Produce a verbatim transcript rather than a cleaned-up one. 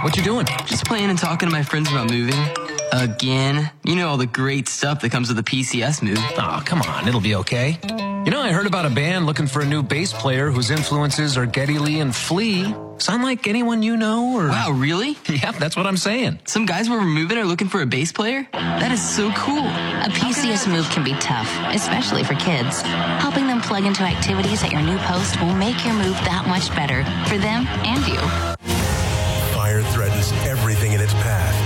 What you doing? Just playing and talking to my friends about moving. Again. You know all the great stuff that comes with a P C S move. Oh, come on. It'll be okay. You know, I heard about a band looking for a new bass player whose influences are Geddy Lee and Flea. Sound like anyone you know? Or... Wow, really? Yeah, that's what I'm saying. Some guys where we're moving are looking for a bass player? That is so cool. A P C S move can be tough, especially for kids. Helping them plug into activities at your new post will make your move that much better for them and you. Fire threatens everything in its path.